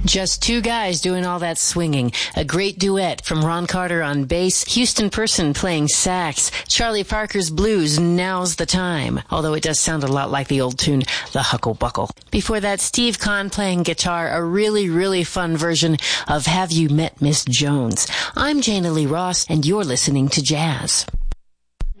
Just two guys doing all that swinging. A great duet from Ron Carter on bass, Houston Person playing sax, Charlie Parker's blues, Now's the Time. Although it does sound a lot like the old tune, The Huckle Buckle. Before that, Steve Kahn playing guitar, a really, really fun version of Have You Met Miss Jones? I'm Jana Lee Ross, and you're listening to Jazz.